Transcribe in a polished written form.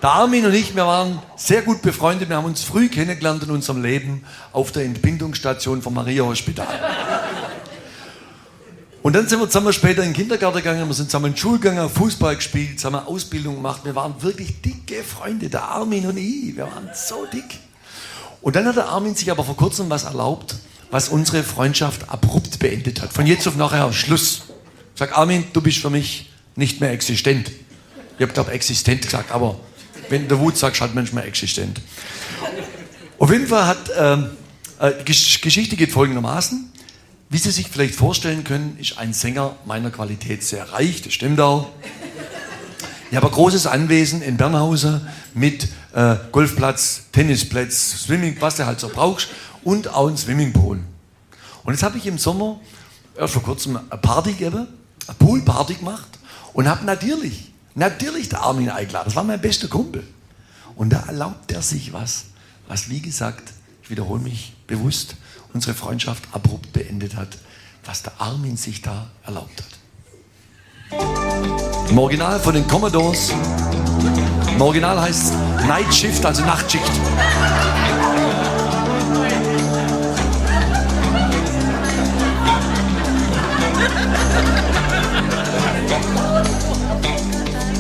Der Armin und ich, wir waren sehr gut befreundet. Wir haben uns früh kennengelernt in unserem Leben auf der Entbindungsstation vom Maria-Hospital. Und dann sind wir zusammen später in den Kindergarten gegangen, wir sind zusammen in die Schule gegangen, Fußball gespielt, zusammen Ausbildung gemacht. Wir waren wirklich dicke Freunde, der Armin und ich. Wir waren so dick. Und dann hat der Armin sich aber vor kurzem was erlaubt, was unsere Freundschaft abrupt beendet hat. Von jetzt auf nachher Schluss. Ich sag, Armin, du bist für mich nicht mehr existent. Ich habe, glaube existent gesagt, aber wenn der Wut sagst, halt manchmal existent. Auf jeden Fall hat, Geschichte geht folgendermaßen. Wie Sie sich vielleicht vorstellen können, ist ein Sänger meiner Qualität sehr reich, das stimmt auch. Ich habe ein großes Anwesen in Bernhausen mit Golfplatz, Tennisplatz, Swimming, was du halt so brauchst und auch ein Swimmingpool. Und jetzt habe ich im Sommer erst vor kurzem eine Party gegeben, eine Poolparty gemacht und habe natürlich der Armin eingeladen. Das war mein bester Kumpel. Und da erlaubt er sich was wie gesagt, ich wiederhole mich bewusst, unsere Freundschaft abrupt beendet hat, was der Armin sich da erlaubt hat. Im Original von den Commodores, im Original heißt es Night Shift, also Nachtschicht.